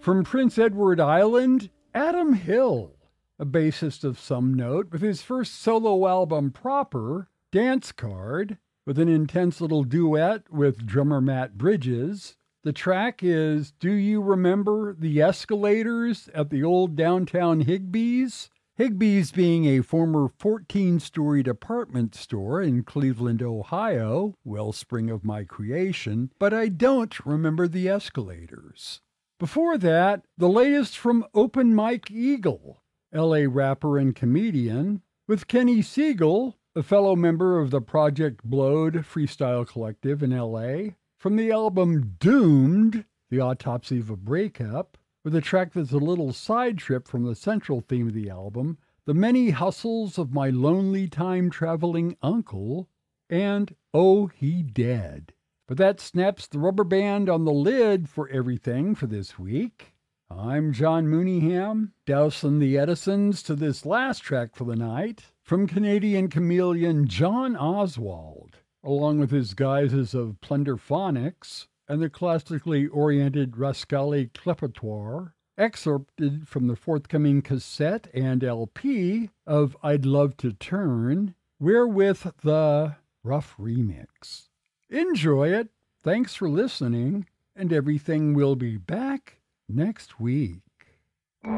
From Prince Edward Island, Adam Hill, a bassist of some note, with his first solo album proper, Dance Card, with an intense little duet with drummer Matt Bridges. The track is Do You Remember the Escalators at the Old Downtown Higbee's? Higbee's being a former 14-story department store in Cleveland, Ohio, wellspring of my creation, but I don't remember the escalators. Before that, the latest from Open Mike Eagle, LA rapper and comedian, with Kenny Siegel, a fellow member of the Project Blowed freestyle collective in LA, from the album Doomed, The Autopsy of a Breakup, with a track that's a little side trip from the central theme of the album, The Many Hustles of My Lonely Time-Traveling Uncle, and Oh, He Dead. But that snaps the rubber band on the lid for everything for this week. I'm John Mooneyham, dousing the Edisons to this last track for the night from Canadian chameleon John Oswald, along with his guises of Plunderphonics and the classically oriented Rascali Clepatoire, excerpted from the forthcoming cassette and LP of I'd Love to Turn, wherewith the rough remix. Enjoy it. Thanks for listening, and everything will be back next week.